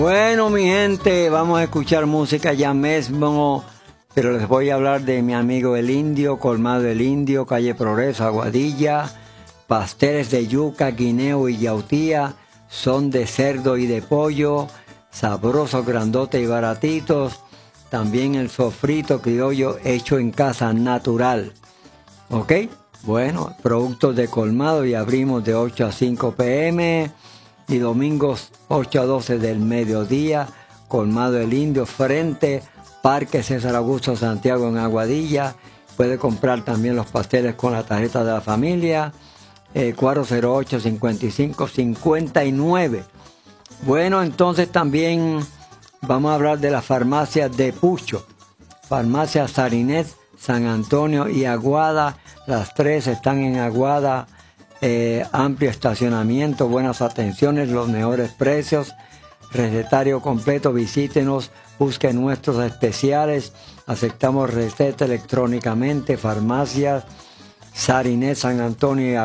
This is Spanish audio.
Bueno, mi gente, vamos a escuchar música ya mismo, pero les voy a hablar de mi amigo El Indio, Colmado El Indio, calle Progreso, Aguadilla. Pasteles de yuca, guineo y yautía, son de cerdo y de pollo, sabrosos, grandotes y baratitos. También el sofrito criollo hecho en casa, natural. ¿Ok? Bueno, productos de Colmado, y abrimos de 8 a 5 p.m. y domingos 8 a 12 del mediodía. Colmado El Indio, frente Parque César Augusto Santiago en Aguadilla. Puede comprar también los pasteles con la tarjeta de la familia. 408-55-59. Bueno, entonces también vamos a hablar de la farmacia de Pucho. Farmacia Sarinés, San Antonio y Aguada. Las tres están en Aguada. Amplio estacionamiento, buenas atenciones, los mejores precios. Recetario completo, visítenos, busquen nuestros especiales. Aceptamos receta electrónicamente. Farmacia Sarinés, San Antonio y Aguada.